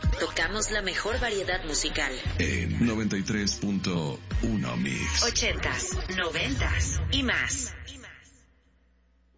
Tocamos la mejor variedad musical. En 93.1 Mix. 80s, 90s y más.